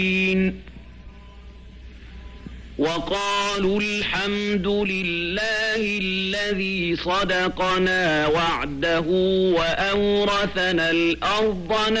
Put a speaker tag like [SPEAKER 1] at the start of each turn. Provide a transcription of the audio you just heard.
[SPEAKER 1] وقالوا الحمد لله الذي صدقنا وعده وأورثنا الأرض